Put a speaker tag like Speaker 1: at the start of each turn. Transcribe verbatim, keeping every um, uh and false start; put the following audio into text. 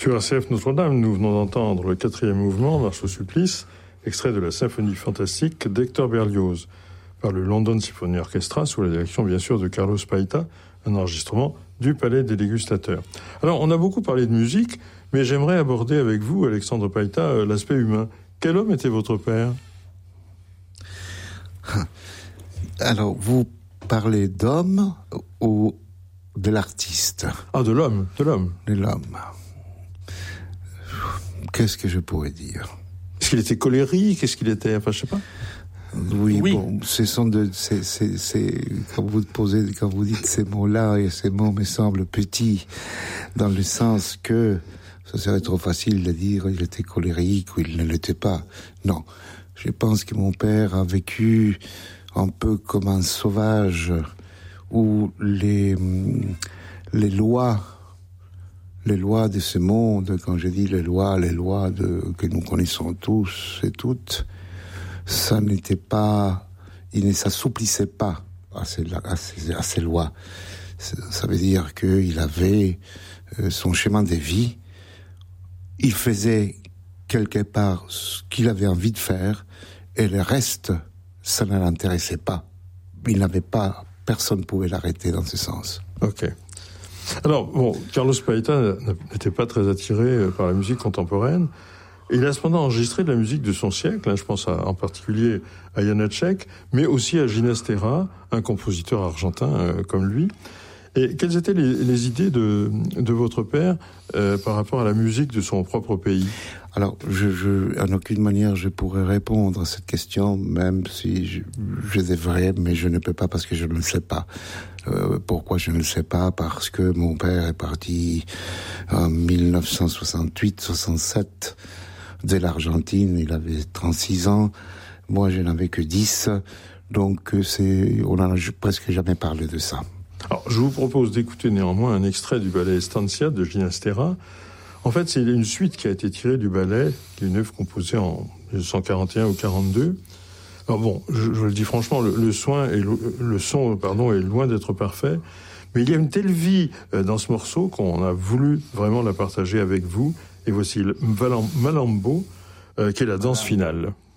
Speaker 1: Sur R C F Notre-Dame, nous venons d'entendre le quatrième mouvement, Marche au supplice, extrait de la symphonie fantastique d'Hector Berlioz, par le London Symphony Orchestra, sous la direction bien sûr de Carlos Paita, un enregistrement du Palais des Dégustateurs. Alors, on a beaucoup parlé de musique, mais j'aimerais aborder avec vous, Alexandre Paita, l'aspect humain. Quel homme était votre père ?
Speaker 2: Alors, vous parlez d'homme ou de l'artiste ?
Speaker 1: Ah, de l'homme, de l'homme.
Speaker 2: De l'homme. Qu'est-ce que je pourrais dire ?
Speaker 1: Est-ce qu'il était colérique ? Est-ce qu'il était... Enfin, je sais pas.
Speaker 2: Oui,
Speaker 1: oui.
Speaker 2: Bon, ce sont de... C'est, c'est, c'est, quand vous posez, quand vous dites ces mots-là, et ces mots me semblent petits, dans le sens que ça serait trop facile de dire il était colérique ou il ne l'était pas. Non. Je pense que mon père a vécu un peu comme un sauvage, où les, les lois, les lois de ce monde, quand je dis les lois, les lois de, que nous connaissons tous et toutes, ça n'était pas, il ne s'assouplissait pas à ces, à ces, à ces lois. Ça veut dire qu'il avait son chemin de vie, il faisait quelque part ce qu'il avait envie de faire, et le reste, ça ne l'intéressait pas. Il n'avait pas, personne ne pouvait l'arrêter dans ce sens.
Speaker 1: Ok. Alors, bon, Carlos Paita n'était pas très attiré par la musique contemporaine. Il a cependant enregistré de la musique de son siècle, hein, je pense à, en particulier à Janáček, mais aussi à Ginastera, un compositeur argentin euh, comme lui. Et quelles étaient les, les idées de, de votre père euh, par rapport à la musique de son propre pays ?
Speaker 2: Alors, je, je, en aucune manière je pourrais répondre à cette question, même si je, je devrais, mais je ne peux pas parce que je ne le sais pas. Euh, pourquoi je ne le sais pas ? Parce que mon père est parti en dix-neuf cent soixante-huit soixante-sept de l'Argentine, il avait trente-six ans, moi je n'avais que dix, donc c'est, on n'en a presque jamais parlé de ça.
Speaker 1: Alors, je vous propose d'écouter néanmoins un extrait du ballet Estancia de Ginastera. En fait, c'est une suite qui a été tirée du ballet, qui est une œuvre composée en dix-neuf cent quarante et un ou quarante-deux. Alors bon, je, je le dis franchement, le, le, soin et le, le son pardon, est loin d'être parfait, mais il y a une telle vie dans ce morceau qu'on a voulu vraiment la partager avec vous. Et voici le Malambo, euh, qui est la danse finale.